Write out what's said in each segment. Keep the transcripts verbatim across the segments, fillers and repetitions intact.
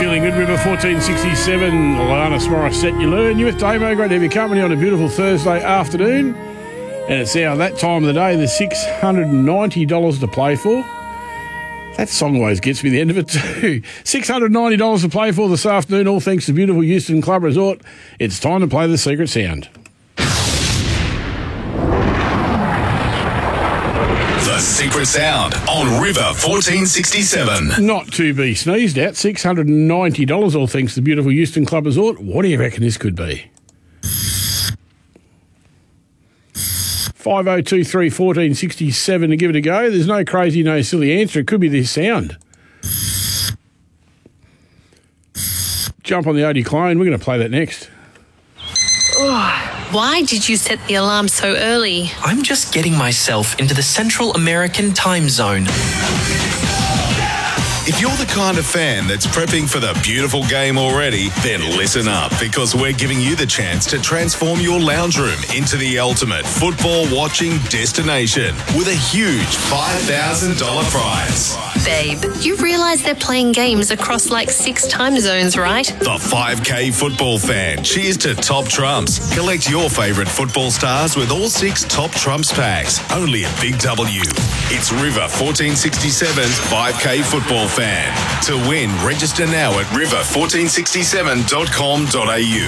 Feeling good, River fourteen sixty-seven. Alanis Morissette, you learn. You with Damo. Great to have your company on a beautiful Thursday afternoon. And it's now that time of the day, there's six hundred ninety dollars to play for. That song always gets me the end of it too. six hundred ninety dollars to play for this afternoon, all thanks to beautiful Euston Club Resort. It's time to play the secret sound. The secret sound on River fourteen sixty-seven. Not to be sneezed at, six hundred ninety dollars, all thanks to the beautiful Euston Club Resort. What do you reckon this could be? five oh two three one four six seven to give it a go. There's no crazy, no silly answer. It could be this sound. Jump on the Odie clone. We're going to play that next. Why did you set the alarm so early? I'm just getting myself into the Central American time zone. If you're the kind of fan that's prepping for the beautiful game already, then listen up, because we're giving you the chance to transform your lounge room into the ultimate football watching destination with a huge five thousand dollars prize. Babe, you realise they're playing games across like six time zones, right? The five K football fan. Cheers to Top Trumps. Collect your favourite football stars with all six Top Trumps packs. Only at Big W. It's River fourteen sixty-seven's five K football fan. To win, register now at river fourteen sixty-seven dot com dot a u.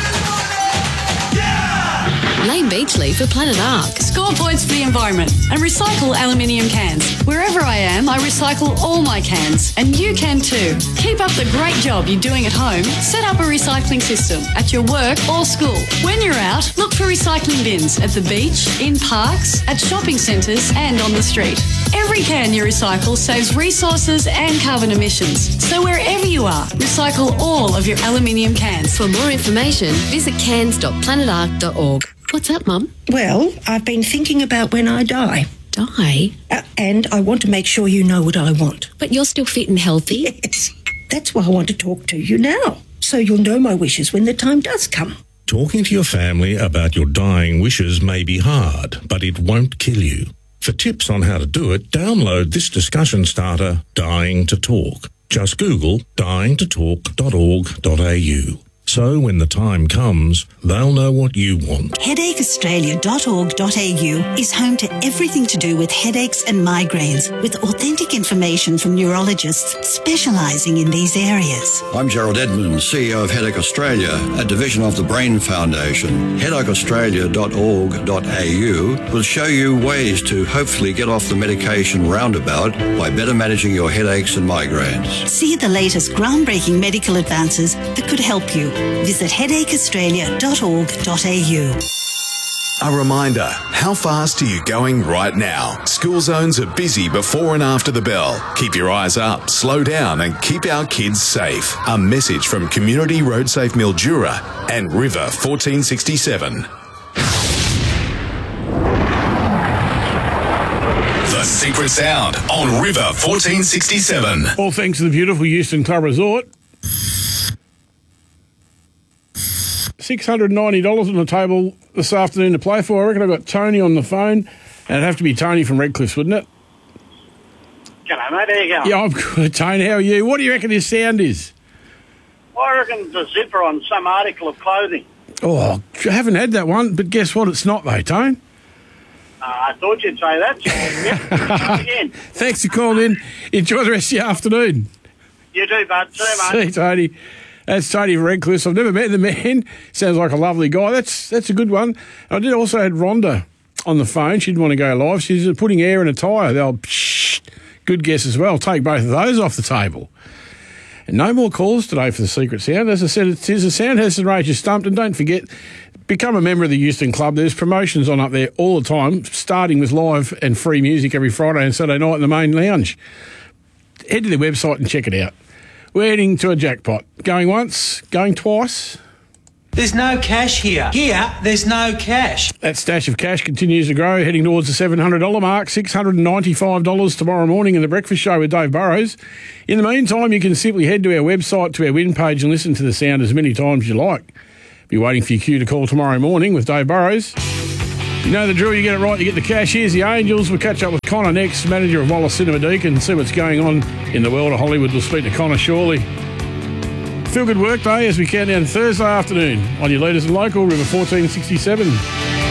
Lane Beachley for Planet Ark. Score points for the environment and recycle aluminium cans. Wherever I am, I recycle all my cans, and you can too. Keep up the great job you're doing at home. Set up a recycling system at your work or school. When you're out, look for recycling bins at the beach, in parks, at shopping centres and on the street. Every can you recycle saves resources and carbon emissions. So wherever you are, recycle all of your aluminium cans. For more information, visit cans dot planet ark dot org. What's up, Mum? Well, I've been thinking about when I die. Die? Uh, and I want to make sure you know what I want. But you're still fit and healthy. Yes. That's why I want to talk to you now, so you'll know my wishes when the time does come. Talking to your family about your dying wishes may be hard, but it won't kill you. For tips on how to do it, download this discussion starter, Dying to Talk. Just Google dying to talk dot org dot a u. So when the time comes, they'll know what you want. headache australia dot org dot a u is home to everything to do with headaches and migraines, with authentic information from neurologists specialising in these areas. I'm Gerald Edmonds, C E O of Headache Australia, a division of the Brain Foundation. headache australia dot org dot a u will show you ways to hopefully get off the medication roundabout by better managing your headaches and migraines. See the latest groundbreaking medical advances that could help you. Visit headache australia dot org dot a u. A reminder, how fast are you going right now? School zones are busy before and after the bell. Keep your eyes up, slow down and keep our kids safe. A message from Community Road Safe Mildura and River fourteen sixty-seven. The secret sound on River fourteen sixty-seven. All thanks to the beautiful Euston Club Resort. six hundred ninety dollars on the table this afternoon to play for. I reckon I've got Tony on the phone, and it'd have to be Tony from Redcliffe, wouldn't it? G'day, mate. How you going? Yeah, I'm good, Tony. How are you? What do you reckon this sound is? I reckon it's a zipper on some article of clothing. Oh, I haven't had that one, but guess what? It's not, though, Tone. Uh, I thought you'd say that. So, yep, again. Thanks for calling in. Enjoy the rest of your afternoon. You do, bud. See you, mate. See you, Tony. That's Tony from Redcliffe. I've never met the man. Sounds like a lovely guy. That's that's a good one. I did also had Rhonda on the phone. She didn't want to go live. She's putting air in a tyre. They'll psh, good guess as well. Take both of those off the table. And no more calls today for the secret sound. As I said, it is a sound has the rage stumped. And don't forget, become a member of the Euston Club. There's promotions on up there all the time, starting with live and free music every Friday and Saturday night in the main lounge. Head to their website and check it out. We're heading to a jackpot. Going once, going twice. There's no cash here. Here, there's no cash. That stash of cash continues to grow, heading towards the seven hundred dollars mark, six hundred ninety-five dollars tomorrow morning in the Breakfast Show with Dave Burrows. In the meantime, you can simply head to our website, to our win page, and listen to the sound as many times as you like. Be waiting for your cue to call tomorrow morning with Dave Burrows. You know the drill, you get it right, you get the cash. Here's the Angels. We'll catch up with Connor next, manager of Wallace Cinema Deacon, and see what's going on in the world of Hollywood. We'll speak to Connor shortly. Feel good work day as we count down Thursday afternoon on your leaders and local River fourteen sixty-seven.